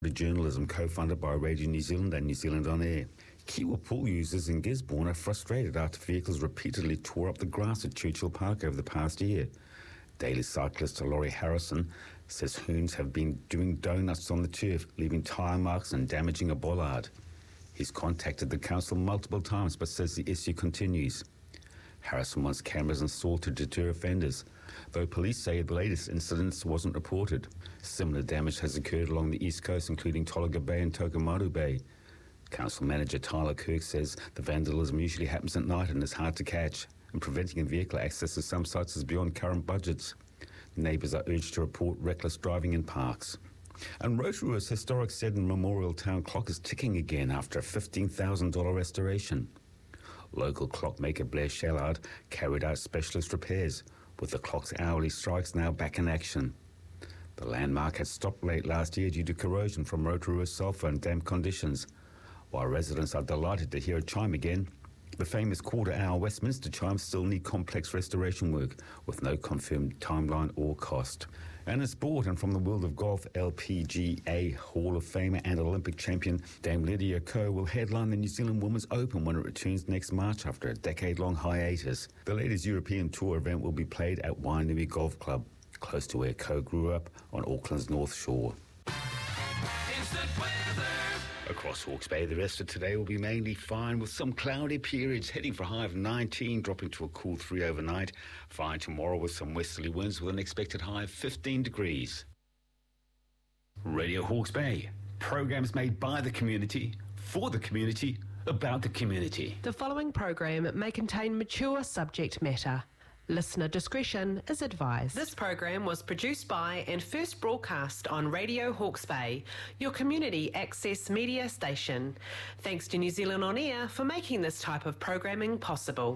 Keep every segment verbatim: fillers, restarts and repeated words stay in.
Journalism co-funded by Radio New Zealand and New Zealand On Air. Kiwa pool users in Gisborne are frustrated after vehicles repeatedly tore up the grass at Churchill Park over the past year. Daily cyclist Laurie Harrison says hoons have been doing donuts on the turf, leaving tyre marks and damaging a bollard. He's contacted the council multiple times but says the issue continues. Harrison wants cameras installed to deter offenders, though police say the latest incident wasn't reported. Similar damage has occurred along the east coast, including Tolaga Bay and Tokomaru Bay. Council manager Tyler Kirk says the vandalism usually happens at night and is hard to catch, and preventing vehicle access to some sites is beyond current budgets. Neighbours are urged to report reckless driving in parks. And Rotorua's historic Seddon Memorial Town clock is ticking again after a fifteen thousand dollars restoration. Local clockmaker Blair Shallard carried out specialist repairs, with the clock's hourly strikes now back in action. The landmark had stopped late last year due to corrosion from Rotorua's sulphur and damp conditions. While residents are delighted to hear it chime again, the famous quarter-hour Westminster chimes still need complex restoration work, with no confirmed timeline or cost. And in sport, and from the world of golf, L P G A Hall of Famer and Olympic champion Dame Lydia Ko will headline the New Zealand Women's Open when it returns next March after a decade-long hiatus. The ladies' European Tour event will be played at Wainui Golf Club, close to where Ko grew up on Auckland's North Shore. Instant weather. Across Hawke's Bay, the rest of today will be mainly fine with some cloudy periods, heading for a high of nineteen, dropping to a cool three overnight. Fine tomorrow with some westerly winds with an expected high of fifteen degrees. Radio Hawke's Bay. Programs made by the community, for the community, about the community. The following program may contain mature subject matter. Listener discretion is advised. This program was produced by and first broadcast on Radio Hawke's Bay, your community access media station. Thanks to New Zealand On Air for making this type of programming possible.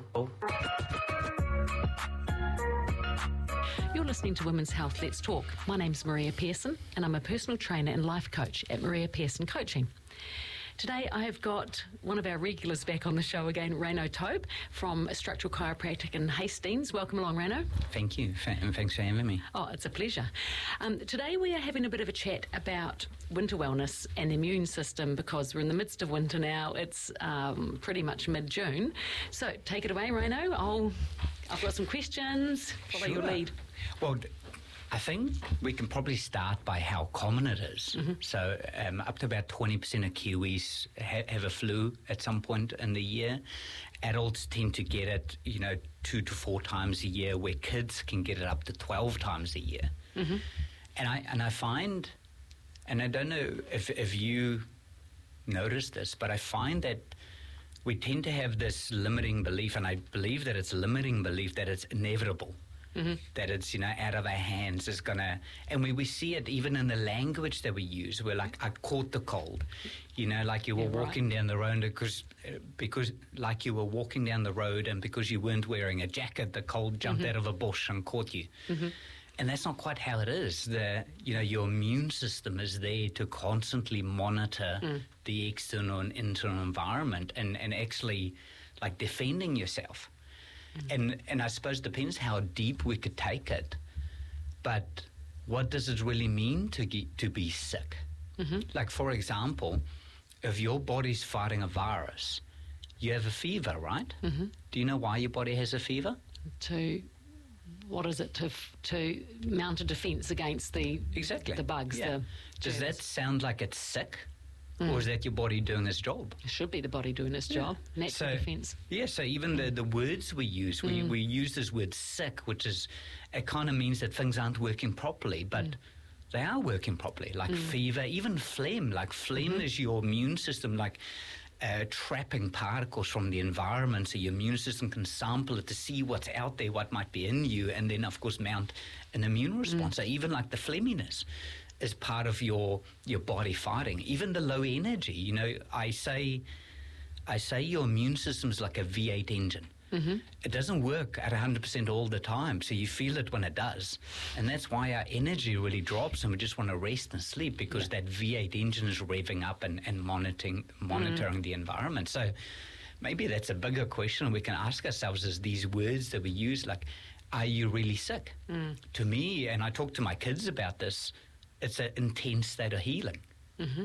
You're listening to Women's Health Let's Talk. My name's Maria Pearson and I'm a personal trainer and life coach at Maria Pearson Coaching. Today I have got one of our regulars back on the show again, Rayno Tobe from Structural Chiropractic in Hastings. Welcome along, Rayno. Thank you, and thanks for having me. Oh, it's a pleasure. Um, today we are having a bit of a chat about winter wellness and the immune system because we're in the midst of winter now. It's um, pretty much mid-June. So take it away, Rayno. I'll, I've got some questions. Follow Sure. your lead. Well, I think we can probably start by how common it is. Mm-hmm. So um, up to about twenty percent of Kiwis ha- have a flu at some point in the year. Adults tend to get it, you know, two to four times a year, where kids can get it up to twelve times a year. Mm-hmm. And I and I find, and I don't know if, if you notice this, but I find that we tend to have this limiting belief, and I believe that it's a limiting belief that it's inevitable. Mm-hmm. That it's, you know, out of our hands. It's gonna, and we, we see it even in the language that we use. We're like, I caught the cold, you know, like you were yeah, walking right. down the road because, because like you were walking down the road and because you weren't wearing a jacket, the cold jumped mm-hmm. out of a bush and caught you. Mm-hmm. And that's not quite how it is. The, you know, your immune system is there to constantly monitor mm. the external and internal environment and, and actually like defending yourself. Mm-hmm. And and I suppose it depends how deep we could take it. But what does it really mean to get, to be sick? Mm-hmm. Like, for example, if your body's fighting a virus, you have a fever, right? Mm-hmm. Do you know why your body has a fever? To, what is it, to to mount a defence against the exactly the bugs? Yeah. The Does that germs. sound like it's sick? Mm. Or is that your body doing its job? It should be the body doing its job. Yeah. Natural so, defence. Yeah, so even the, the words we use, we, Mm. we use this word sick, which is, it kind of means that things aren't working properly, but Mm. they are working properly, like Mm. fever, even phlegm. Like phlegm Mm-hmm. is your immune system, like uh, trapping particles from the environment, so your immune system can sample it to see what's out there, what might be in you, and then, of course, mount an immune response. Mm. So even like the phlegminess is part of your your body fighting. Even the low energy, you know, I say I say your immune system is like a V eight engine. Mm-hmm. It doesn't work at one hundred percent all the time, so you feel it when it does. And that's why our energy really drops and we just want to rest and sleep, because yeah. that V eight engine is revving up and, and monitoring monitoring mm. the environment. So maybe that's a bigger question we can ask ourselves, is these words that we use, like, are you really sick? Mm. To me, and I talk to my kids about this, it's an intense state of healing. Mm-hmm.